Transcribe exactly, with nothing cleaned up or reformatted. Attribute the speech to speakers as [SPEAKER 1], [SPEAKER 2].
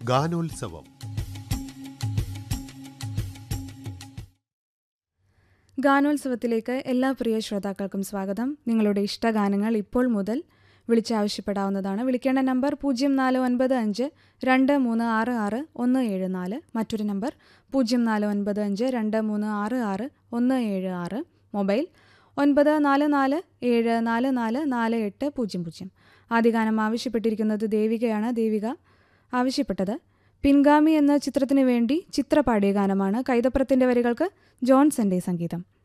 [SPEAKER 1] ഗാനോത്സവം.
[SPEAKER 2] ഗാനോത്സവത്തിലേക്ക് എല്ലാ പ്രിയ ശ്രോതാക്കൾക്കും സ്വാഗതം. നിങ്ങളുടെ ഇഷ്ടഗാനങ്ങൾ ഇപ്പോൾ മുതൽ വിളിച്ചാവശ്യപ്പെടാവുന്നതാണ്. വിളിക്കേണ്ട നമ്പർ പൂജ്യം നാല് ഒൻപത് അഞ്ച് രണ്ട് മൂന്ന് ആറ് ആറ് ഒന്ന് ഏഴ് നാല്. മറ്റൊരു നമ്പർ പൂജ്യം നാല് ഒൻപത് അഞ്ച് രണ്ട് മൂന്ന് ആറ് ആറ് ഒന്ന് ഏഴ് ആറ്. മൊബൈൽ ഒൻപത് നാല് നാല് ഏഴ് നാല് നാല് നാല് എട്ട് പൂജ്യം പൂജ്യം. ആദ്യ ഗാനം ആവശ്യപ്പെട്ടിരിക്കുന്നത് ദേവികയാണ്. ദേവിക ആവശ്യപ്പെട്ടത് പിൻഗാമി എന്ന ചിത്രത്തിനു വേണ്ടി ചിത്ര പാടിയ ഗാനമാണ്. കൈതപ്രത്തിൻ്റെ വരികൾക്ക് ജോൺസന്റെ സംഗീതം.